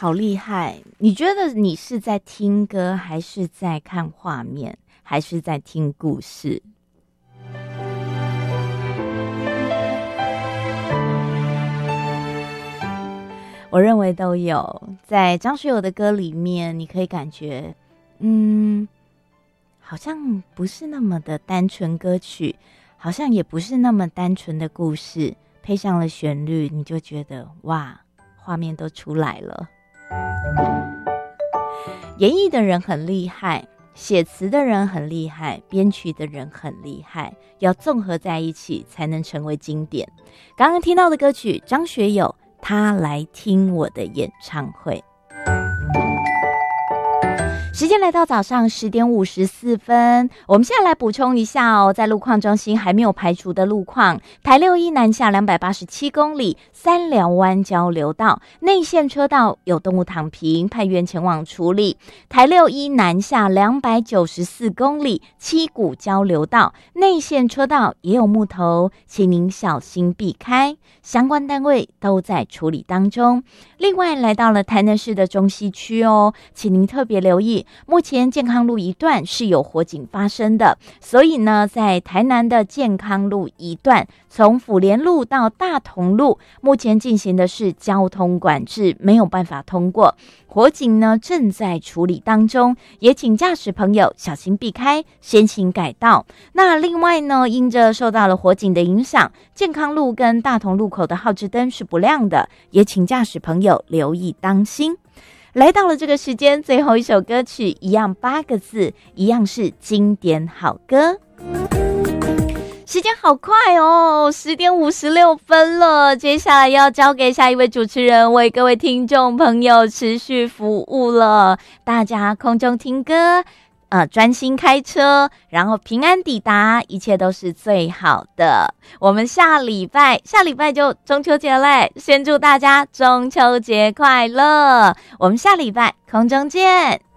好厉害！你觉得你是在听歌，还是在看画面，还是在听故事？我认为都有。在张学友的歌里面，你可以感觉，好像不是那么的单纯歌曲，好像也不是那么单纯的故事，配上了旋律，你就觉得哇，画面都出来了。演绎的人很厉害，写词的人很厉害，编曲的人很厉害，要综合在一起才能成为经典。刚刚听到的歌曲，张学友他来听我的演唱会。时间来到早上10点54分，我们现在来补充一下哦，在路况中心还没有排除的路况，台6E南下287公里三寮湾交流道内线车道有动物躺平，派员前往处理。台6E南下294公里七股交流道内线车道也有木头，请您小心避开，相关单位都在处理当中。另外来到了台南市的中西区哦，请您特别留意，目前健康路一段是有火警发生的，所以呢，在台南的健康路一段，从府联路到大同路，目前进行的是交通管制，没有办法通过。火警呢正在处理当中，也请驾驶朋友小心避开，先行改道。那另外呢，因着受到了火警的影响，健康路跟大同路口的号志灯是不亮的，也请驾驶朋友留意当心。来到了这个时间，最后一首歌曲一样8个字，一样是经典好歌。时间好快哦，10点56分了，接下来要交给下一位主持人为各位听众朋友持续服务了。大家空中听歌专心开车，然后平安抵达，一切都是最好的。我们下礼拜就中秋节嘞，先祝大家中秋节快乐！我们下礼拜空中见。